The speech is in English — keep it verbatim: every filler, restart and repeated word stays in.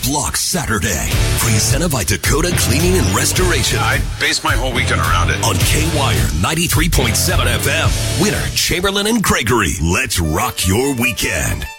Block Saturday. Presented by Dakota Cleaning and Restoration. I base my whole weekend around it. On K-Wire ninety-three point seven F M. Winner, Chamberlain and Gregory. Let's rock your weekend.